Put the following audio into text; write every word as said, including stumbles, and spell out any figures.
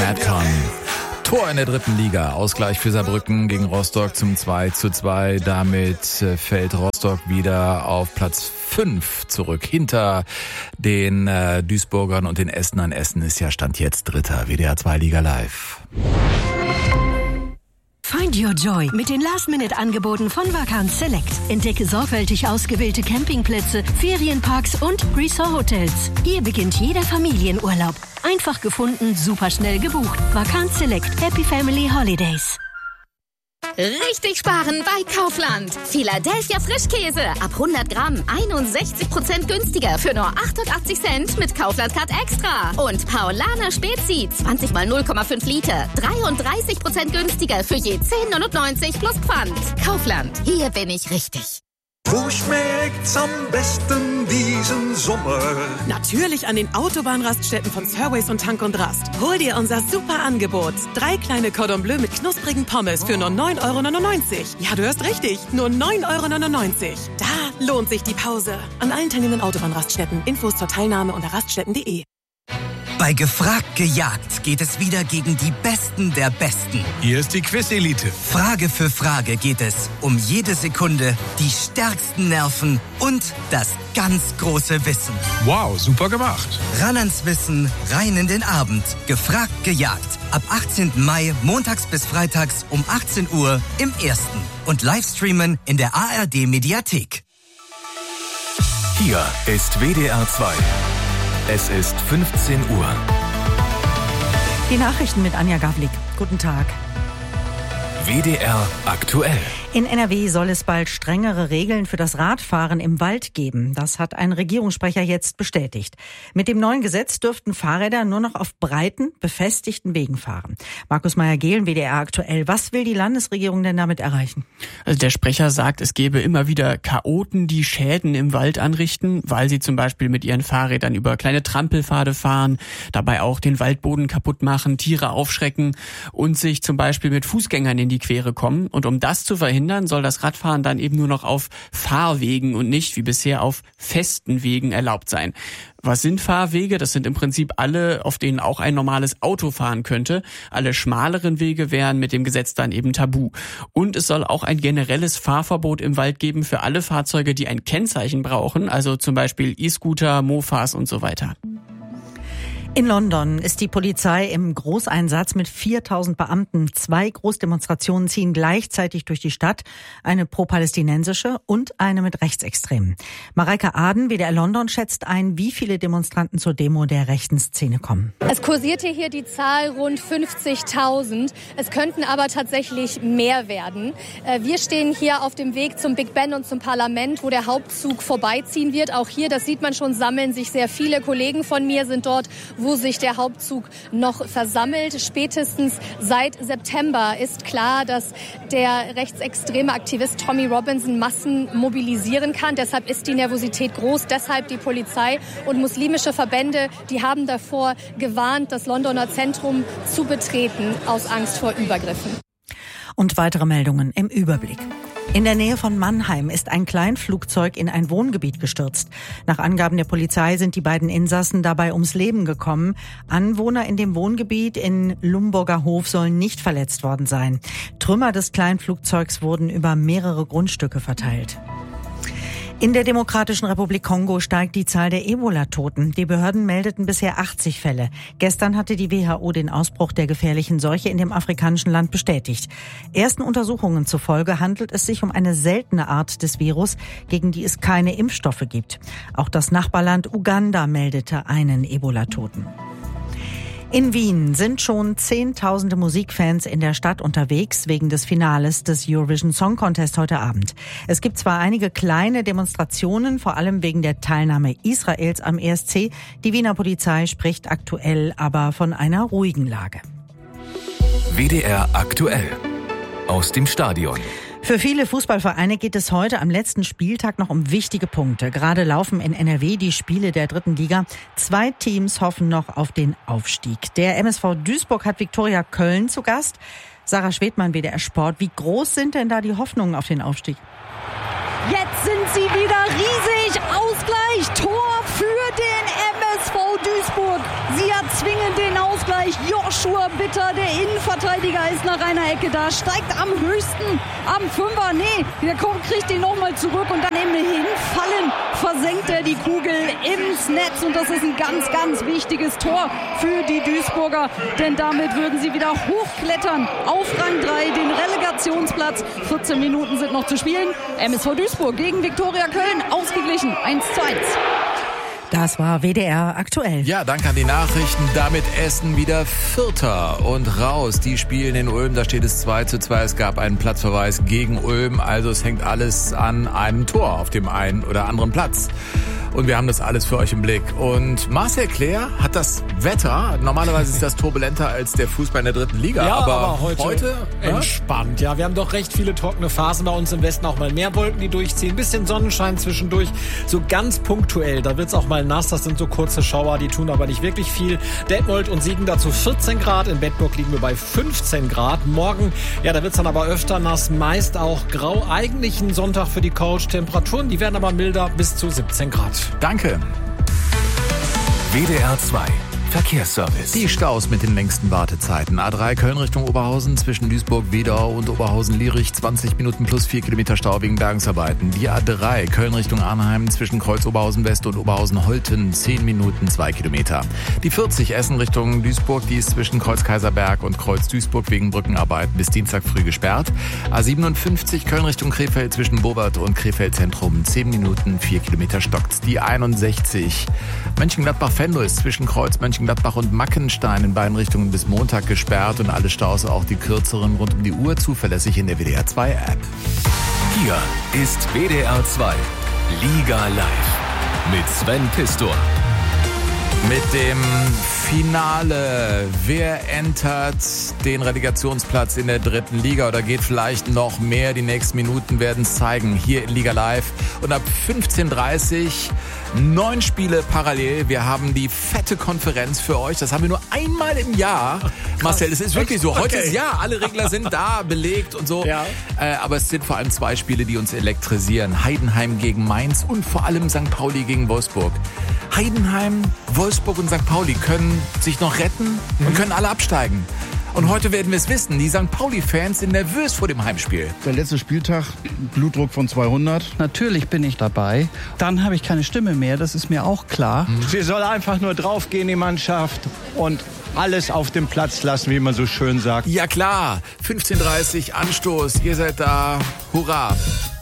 Madcon. Tor in der dritten Liga. Ausgleich für Saarbrücken gegen Rostock zum zwei zu zwei. Damit fällt Rostock wieder auf Platz fünf zurück. Hinter den äh, Duisburgern und den Essenern. Essen ist ja Stand jetzt Dritter. W D R zwei Liga live. Find your joy mit den Last-Minute-Angeboten von Vacanz Select. Entdecke sorgfältig ausgewählte Campingplätze, Ferienparks und Resort-Hotels. Hier beginnt jeder Familienurlaub. Einfach gefunden, super schnell gebucht. Vacanz Select. Happy Family Holidays. Richtig sparen bei Kaufland. Philadelphia Frischkäse ab hundert Gramm einundsechzig Prozent günstiger für nur achtundachtzig Cent mit Kaufland Card Extra. Und Paulaner Spezi zwanzig mal null Komma fünf Liter dreiunddreißig Prozent günstiger für je zehn neunundneunzig plus Pfand. Kaufland, hier bin ich richtig. Wo schmeckt's am besten diesen Sommer? Natürlich an den Autobahnraststätten von Surways und Tank und Rast. Hol dir unser super Angebot. Drei kleine Cordon Bleu mit knusprigen Pommes für nur neun Euro neunundneunzig. Ja, du hörst richtig. Nur neun Euro neunundneunzig. Da lohnt sich die Pause. An allen teilnehmenden Autobahnraststätten. Infos zur Teilnahme unter raststätten punkt de. Bei Gefragt gejagt geht es wieder gegen die Besten der Besten. Hier ist die Quiz-Elite. Frage für Frage geht es um jede Sekunde, die stärksten Nerven und das ganz große Wissen. Wow, super gemacht. Ran ans Wissen, rein in den Abend. Gefragt gejagt. Ab achtzehnten Mai, montags bis freitags um achtzehn Uhr im Ersten. Und Livestreamen in der A R D-Mediathek. Hier ist W D R zwei. Es ist fünfzehn Uhr. Die Nachrichten mit Anja Gavlik. Guten Tag. W D R aktuell. In N R W soll es bald strengere Regeln für das Radfahren im Wald geben. Das hat ein Regierungssprecher jetzt bestätigt. Mit dem neuen Gesetz dürften Fahrräder nur noch auf breiten, befestigten Wegen fahren. Markus Meyer-Gehlen, W D R aktuell. Was will die Landesregierung denn damit erreichen? Also der Sprecher sagt, es gebe immer wieder Chaoten, die Schäden im Wald anrichten, weil sie zum Beispiel mit ihren Fahrrädern über kleine Trampelpfade fahren, dabei auch den Waldboden kaputt machen, Tiere aufschrecken und sich zum Beispiel mit Fußgängern in die Quere kommen. Und um das zu verhindern, soll das Radfahren dann eben nur noch auf Fahrwegen und nicht wie bisher auf festen Wegen erlaubt sein. Was sind Fahrwege? Das sind im Prinzip alle, auf denen auch ein normales Auto fahren könnte. Alle schmaleren Wege wären mit dem Gesetz dann eben tabu. Und es soll auch ein generelles Fahrverbot im Wald geben für alle Fahrzeuge, die ein Kennzeichen brauchen, also zum Beispiel E-Scooter, Mofas und so weiter. In London ist die Polizei im Großeinsatz mit viertausend Beamten. Zwei Großdemonstrationen ziehen gleichzeitig durch die Stadt. Eine pro-palästinensische und eine mit Rechtsextremen. Mareike Aden, W D R London, schätzt ein, wie viele Demonstranten zur Demo der rechten Szene kommen. Es kursierte hier die Zahl rund fünfzigtausend. Es könnten aber tatsächlich mehr werden. Wir stehen hier auf dem Weg zum Big Ben und zum Parlament, wo der Hauptzug vorbeiziehen wird. Auch hier, das sieht man schon, sammeln sich sehr viele Kollegen von mir, sind dort, wo sich der Hauptzug noch versammelt. Spätestens seit September ist klar, dass der rechtsextreme Aktivist Tommy Robinson Massen mobilisieren kann. Deshalb ist die Nervosität groß. Deshalb die Polizei und muslimische Verbände, die haben davor gewarnt, das Londoner Zentrum zu betreten, aus Angst vor Übergriffen. Und weitere Meldungen im Überblick. In der Nähe von Mannheim ist ein Kleinflugzeug in ein Wohngebiet gestürzt. Nach Angaben der Polizei sind die beiden Insassen dabei ums Leben gekommen. Anwohner in dem Wohngebiet in Lumburger Hof sollen nicht verletzt worden sein. Trümmer des Kleinflugzeugs wurden über mehrere Grundstücke verteilt. In der Demokratischen Republik Kongo steigt die Zahl der Ebola-Toten. Die Behörden meldeten bisher achtzig Fälle. Gestern hatte die W H O den Ausbruch der gefährlichen Seuche in dem afrikanischen Land bestätigt. Ersten Untersuchungen zufolge handelt es sich um eine seltene Art des Virus, gegen die es keine Impfstoffe gibt. Auch das Nachbarland Uganda meldete einen Ebola-Toten. In Wien sind schon Zehntausende Musikfans in der Stadt unterwegs wegen des Finales des Eurovision Song Contest heute Abend. Es gibt zwar einige kleine Demonstrationen, vor allem wegen der Teilnahme Israels am E S C. Die Wiener Polizei spricht aktuell aber von einer ruhigen Lage. W D R aktuell aus dem Stadion. Für viele Fußballvereine geht es heute am letzten Spieltag noch um wichtige Punkte. Gerade laufen in N R W die Spiele der dritten Liga. Zwei Teams hoffen noch auf den Aufstieg. Der M S V Duisburg hat Viktoria Köln zu Gast. Sarah Schwedmann, W D R Sport. Wie groß sind denn da die Hoffnungen auf den Aufstieg? Jetzt sind sie wieder riesig. Ausgleich, Tor für den M S V Duisburg. Sie erzwingen den Ausgleich Bereich. Joshua Bitter, der Innenverteidiger, ist nach einer Ecke da, steigt am höchsten, am Fünfer. Nee, der kommt, kriegt ihn nochmal zurück und dann im Hinfallen versenkt er die Kugel ins Netz. Und das ist ein ganz, ganz wichtiges Tor für die Duisburger, denn damit würden sie wieder hochklettern auf Rang drei, den Relegationsplatz. vierzehn Minuten sind noch zu spielen. M S V Duisburg gegen Viktoria Köln, ausgeglichen, eins zu eins. Das war W D R aktuell. Ja, danke an die Nachrichten. Damit Essen wieder Vierter und raus. Die spielen in Ulm, da steht es zwei zu zwei. Es gab einen Platzverweis gegen Ulm, also es hängt alles an einem Tor auf dem einen oder anderen Platz. Und wir haben das alles für euch im Blick. Und Marcel Claire hat das Wetter. Normalerweise ist das turbulenter als der Fußball in der dritten Liga. Ja, aber, aber heute, heute entspannt. Ja, wir haben doch recht viele trockene Phasen bei uns im Westen. Auch mal mehr Wolken, die durchziehen. Bisschen Sonnenschein zwischendurch. So ganz punktuell. Da wird's auch mal nass. Das sind so kurze Schauer. Die tun aber nicht wirklich viel. Detmold und Siegen dazu vierzehn Grad. In Bedburg liegen wir bei fünfzehn Grad. Morgen, ja, da wird's dann aber öfter nass. Meist auch grau. Eigentlich ein Sonntag für die Couch. Temperaturen, die werden aber milder bis zu siebzehn Grad. Danke. W D R zwei Verkehrsservice. Die Staus mit den längsten Wartezeiten. A drei Köln Richtung Oberhausen zwischen Duisburg-Wedau und Oberhausen-Lierich. zwanzig Minuten plus vier Kilometer Stau wegen Bergungsarbeiten. Die A drei Köln Richtung Arnheim zwischen Kreuz Oberhausen-West und Oberhausen-Holten. zehn Minuten, zwei Kilometer. Die vierzig Essen Richtung Duisburg. Die ist zwischen Kreuz Kaiserberg und Kreuz Duisburg wegen Brückenarbeiten bis Dienstag früh gesperrt. A siebenundfünfzig Köln Richtung Krefeld zwischen Bobert und Krefeld Zentrum. zehn Minuten, vier Kilometer stockt's. Die einundsechzig Mönchengladbach-Venlo ist zwischen Kreuz Mönchengladbach und Mackenstein in beiden Richtungen bis Montag gesperrt und alle Staus, auch die kürzeren, rund um die Uhr zuverlässig in der W D R zwei App. Hier ist W D R zwei Liga Live mit Sven Pistor. Mit dem Finale. Wer entert den Relegationsplatz in der dritten Liga oder geht vielleicht noch mehr? Die nächsten Minuten werden es zeigen hier in Liga Live. Und ab fünfzehn Uhr dreißig neun Spiele parallel. Wir haben die fette Konferenz für euch. Das haben wir nur einmal im Jahr. Marcel, es ist wirklich so. Heute Okay. ist ja, alle Regler sind da, belegt und so. Ja. Äh, aber es sind vor allem zwei Spiele, die uns elektrisieren. Heidenheim gegen Mainz und vor allem Sankt Pauli gegen Wolfsburg. Heidenheim, Wolfsburg und Sankt Pauli können sich noch retten und können alle absteigen. Und heute werden wir es wissen. Die Sankt Pauli-Fans sind nervös vor dem Heimspiel. Der letzte Spieltag, Blutdruck von zweihundert. Natürlich bin ich dabei. Dann habe ich keine Stimme mehr, das ist mir auch klar. Sie soll einfach nur draufgehen, die Mannschaft, und alles auf dem Platz lassen, wie man so schön sagt. Ja klar, fünfzehn Uhr dreißig Anstoß. Ihr seid da. Hurra.